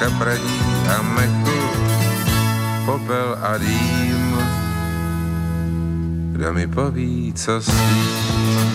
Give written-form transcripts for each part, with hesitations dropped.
chapradí a mechu, popel a dým. Kdo mi poví, co s tím?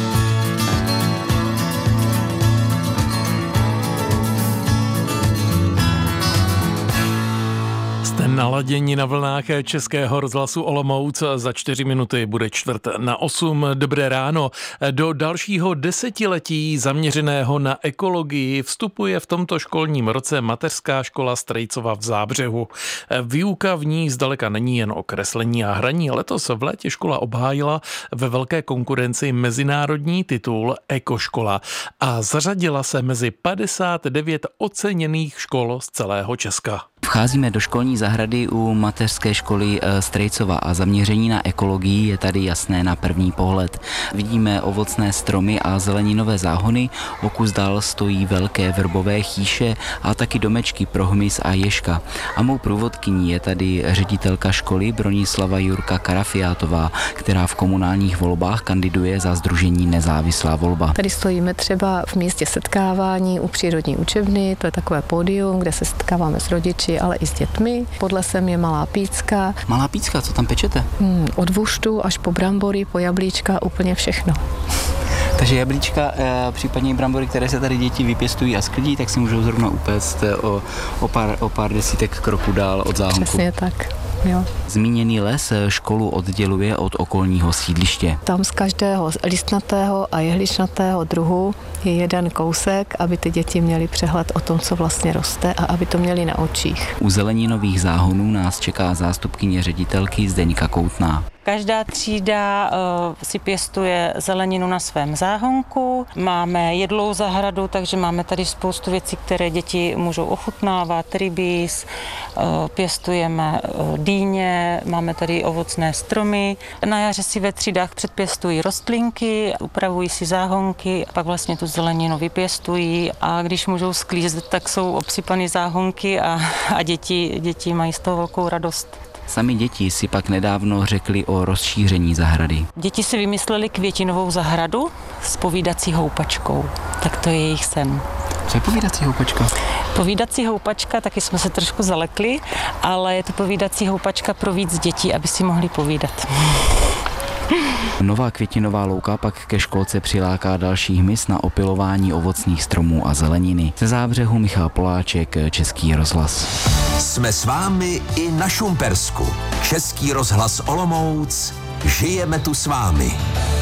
Jste naladěni na vlnách Českého rozhlasu Olomouc. Za 4 minuty bude 7:45. Dobré ráno. Do dalšího desetiletí zaměřeného na ekologii vstupuje v tomto školním roce mateřská škola Strejcova v Zábřehu. Výuka v ní zdaleka není jen o kreslení a hraní. Letos v létě škola obhájila ve velké konkurenci mezinárodní titul Ekoškola a zařadila se mezi 59 oceněných škol z celého Česka. Vcházíme do školní zahrady u mateřské školy Strejcova a zaměření na ekologii je tady jasné na první pohled. Vidíme ovocné stromy a zeleninové záhony, o kus dál stojí velké vrbové chýše a taky domečky pro hmyz a ježka. A mou průvodkyní je tady ředitelka školy Bronislava Jurka Karafiátová, která v komunálních volbách kandiduje za sdružení Nezávislá volba. Tady stojíme třeba v místě setkávání u přírodní učebny, to je takové pódium, kde se setkáváme s rodiči, ale i s dětmi. Pod lesem je malá pícka. Malá pícka, co tam pečete? Od vuštu až po brambory, po jablíčka, úplně všechno. Takže jablíčka, případně i brambory, které se tady děti vypěstují a sklidí, tak si můžou zrovna upéct o pár desítek kroků dál od záhonku. Přesně tak. Jo. Zmíněný les školu odděluje od okolního sídliště. Tam z každého listnatého a jehličnatého druhu je jeden kousek, aby ty děti měly přehled o tom, co vlastně roste a aby to měli na očích. U zeleninových záhonů nás čeká zástupkyně ředitelky Zdeňka Koutná. Každá třída si pěstuje zeleninu na svém záhonku. Máme jedlou zahradu, takže máme tady spoustu věcí, které děti můžou ochutnávat. Rybíz, pěstujeme dýně, máme tady ovocné stromy. Na jaře si ve třídách předpěstují rostlinky, upravují si záhonky, pak vlastně tu zeleninu vypěstují a když můžou sklízet, tak jsou obsypané záhonky a děti mají z toho velkou radost. Sami děti si pak nedávno řekli o rozšíření zahrady. Děti si vymysleli květinovou zahradu s povídací houpačkou. Tak to je jejich sen. Co je povídací houpačka? Povídací houpačka, taky jsme se trošku zalekli, ale je to povídací houpačka pro víc dětí, aby si mohli povídat. Nová květinová louka pak ke školce přiláká další hmyz na opylování ovocných stromů a zeleniny. Ze Zábřehu Michal Poláček, Český rozhlas. Jsme s vámi i na Šumpersku. Český rozhlas Olomouc. Žijeme tu s vámi.